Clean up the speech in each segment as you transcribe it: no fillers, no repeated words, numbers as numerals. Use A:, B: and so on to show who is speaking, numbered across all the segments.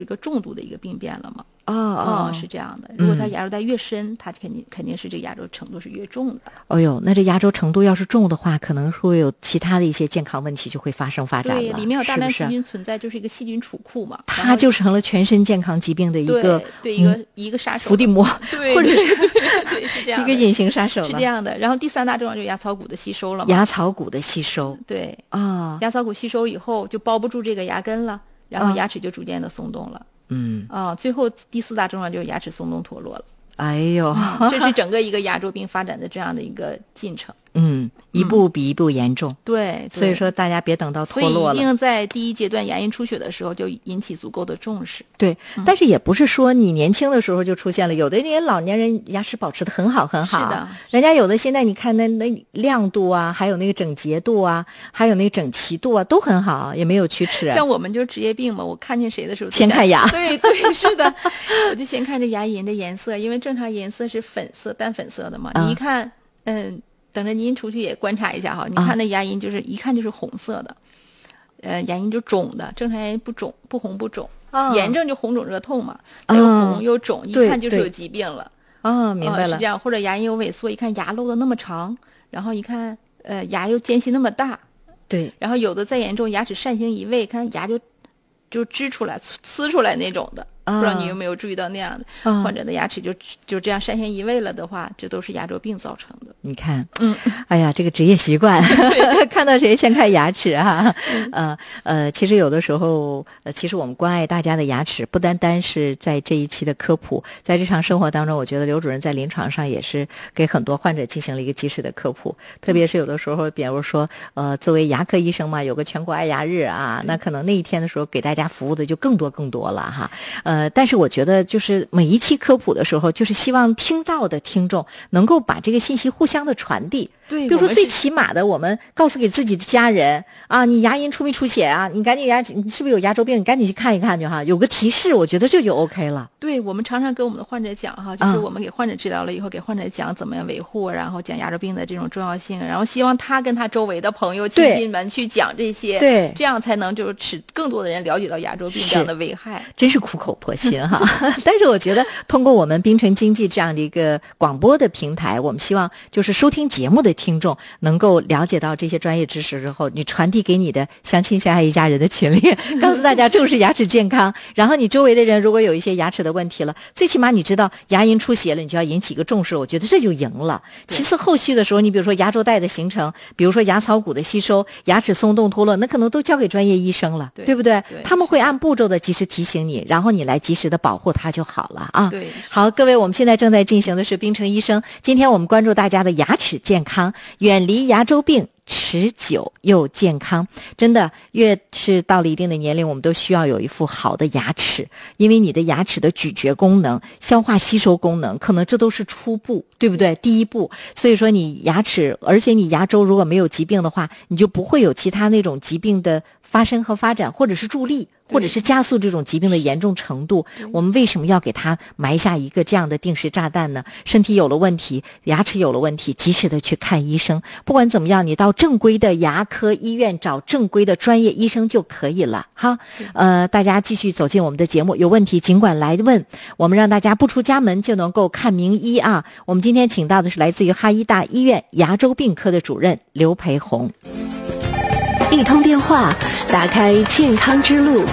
A: 一个重度的一个病变了嘛。是这样的。如果它牙周带越深，它肯定是这个牙周程度是越重的。
B: 那这牙周程度要是重的话，可能会有其他的一些健康问题就会发展了。
A: 对，里面有大量细菌存在，就是一个细菌储库嘛。
B: 它就成了全身健康疾病的一个
A: 一个杀手，
B: 伏地魔，或者是
A: 对是这样
B: 一个隐形杀手了。
A: 是这样的。然后第3大症状就是牙槽骨的吸收了嘛。
B: 牙槽骨的吸收，
A: 对牙槽骨吸收以后就包不住这个牙根了，然后牙齿就逐渐的松动了。最后第4大症状就是牙齿松动脱落了。这是整个一个牙周病发展的这样的一个进程。
B: 一步比一步严重。
A: 对，
B: 所以说大家别等到脱落了，
A: 所以一定在第一阶段牙龈出血的时候就引起足够的重视。
B: 对，但是也不是说你年轻的时候就出现了，有的那些老年人牙齿保持得很好很好。
A: 是的，
B: 人家有的现在你看那亮度啊，还有那个整洁度啊，还有那个整齐度啊，都很好，也没有龋齿。
A: 像我们就是职业病嘛，我看见谁的时候
B: 先看牙。
A: 对，是的，我就先看这牙龈的颜色，因为正常颜色是粉色淡粉色的嘛。你一看等着您出去也观察一下哈，你看那牙龈就是一看就是红色的，牙龈就肿的，正常牙龈不肿，不红不肿，炎症就红肿热痛嘛，又红又肿，一看就是有疾病了。
B: 明白了，
A: 是这样。或者牙龈有萎缩，一看牙露的那么长，然后一看牙又间隙那么大，
B: 对，
A: 然后有的再严重，牙齿扇形移位，看牙就支出来呲出来那种的。不知道你有没有注意到那样的患者的牙齿就这样扇形移位了的话，这都是牙周病造成的。
B: 你看，哎呀，这个职业习惯，看到谁先看牙齿哈。其实有的时候，其实我们关爱大家的牙齿，不单单是在这一期的科普，在日常生活当中，我觉得刘主任在临床上也是给很多患者进行了一个及时的科普。特别是有的时候，比如说，作为牙科医生嘛，有个全国爱牙日啊，那可能那一天的时候给大家服务的就更多了哈。但是我觉得就是每一期科普的时候，就是希望听到的听众能够把这个信息互相的传递。
A: 对，
B: 比如说最起码的，我们告诉给自己的家人啊，你牙龈出没出血啊？你赶紧你是不是有牙周病？你赶紧去看一看去哈，有个提示，我觉得这就 OK 了。
A: 对，我们常常跟我们的患者讲哈，就是我们给患者治疗了以后，给患者讲怎么样维护，然后讲牙周病的这种重要性，然后希望他跟他周围的朋友亲戚们去讲这些，
B: 对，
A: 这样才能就是使更多的人了解到牙周病这样的危害。
B: 真是苦口婆心哈。但是我觉得通过我们滨城经济这样的一个广播的平台，我们希望就是收听节目的听众能够了解到这些专业知识之后，你传递给你的相亲相爱一家人的群里，告诉大家重视牙齿健康。然后你周围的人如果有一些牙齿的问题了，最起码你知道牙龈出血了，你就要引起一个重视，我觉得这就赢了。其次后续的时候，你比如说牙周带的形成，比如说牙槽骨的吸收，牙齿松动脱落，那可能都交给专业医生了， 对不对？他们会按步骤的及时提醒你，然后你来及时的保护它就好了啊。
A: 对，
B: 好，各位，我们现在正在进行的是滨城医生，今天我们关注大家的牙齿健康，远离牙周病，持久又健康。真的，越是到了一定的年龄，我们都需要有一副好的牙齿，因为你的牙齿的咀嚼功能、消化吸收功能，可能这都是初步，对不对？第一步。所以说你牙齿，而且你牙周如果没有疾病的话，你就不会有其他那种疾病的发生和发展，或者是助力，或者是加速这种疾病的严重程度。我们为什么要给它埋下一个这样的定时炸弹呢？身体有了问题，牙齿有了问题，及时的去看医生。不管怎么样，你到正规的牙科医院找正规的专业医生就可以了哈。大家继续走进我们的节目，有问题尽管来问，我们让大家不出家门就能够看名医啊。我们今天请到的是来自于哈医大医院牙周病科的主任刘培红。
C: 一通电话，打开健康之路。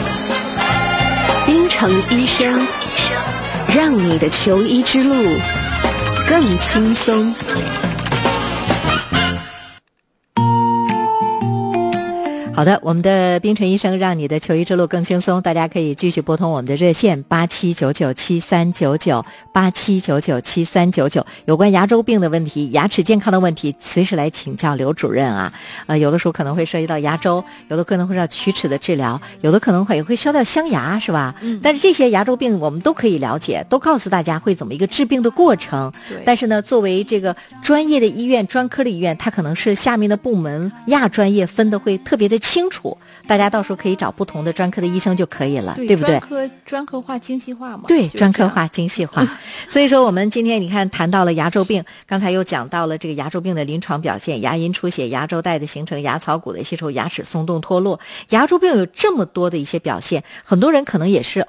C: 滨城医生，让你的求医之路更轻松。
B: 好的，我们的滨城医生让你的求医之路更轻松，大家可以继续拨通我们的热线87997399 87997399，有关牙周病的问题、牙齿健康的问题，随时来请教刘主任啊。有的时候可能会涉及到牙周，有的可能会涉及到龋齿的治疗，有的可能会涉及到镶牙，是吧？但是这些牙周病我们都可以了解，都告诉大家会怎么一个治病的过程。但是呢，作为这个专业的医院、专科的医院，它可能是下面的部门亚专业分的会特别的清楚，大家到时候可以找不同的专科的医生就可以了，对不对？
A: 专科化精细化嘛。
B: 对，专科化精细化。所以说我们今天你看谈到了牙周病，刚才又讲到了这个牙周病的临床表现，牙龈出血、牙周袋的形成、牙槽骨的吸收、牙齿松动脱落。牙周病有这么多的一些表现，很多人可能也是